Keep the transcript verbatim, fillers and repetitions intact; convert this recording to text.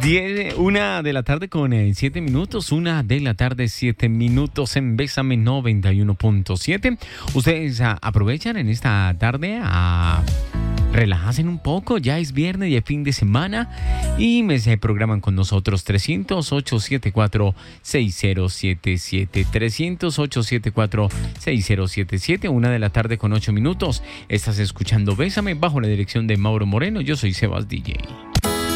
Diez, una de la tarde con eh, siete minutos, una de la tarde, siete minutos en Bésame noventa y uno punto siete. Ustedes a, aprovechan en esta tarde a relajarse un poco, ya es viernes y es fin de semana y me se programan con nosotros trescientos ocho setenta y cuatro sesenta setenta y siete, trescientos ocho setenta y cuatro sesenta setenta y siete, una de la tarde con ocho minutos. Estás escuchando Bésame bajo la dirección de Mauro Moreno, yo soy Sebas D J.